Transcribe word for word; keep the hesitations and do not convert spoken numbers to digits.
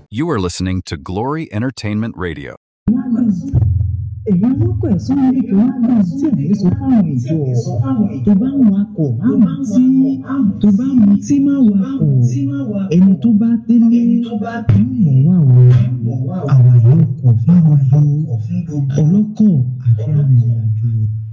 You are listening to Glory Entertainment Radio. èyí lọ́kọ̀ ẹ̀sán níbi tó wá gbọ́n tí ẹ̀mí sọ fáwọn ìjọ tó bá ń wakọ̀ má bá tí tó bá mu tí má wakọ̀ ẹni tó bá délé mọ̀ wá o àwa yóò kọ̀ fún gbogbo ọlọ́kọ̀ àti arìnrìn àjò.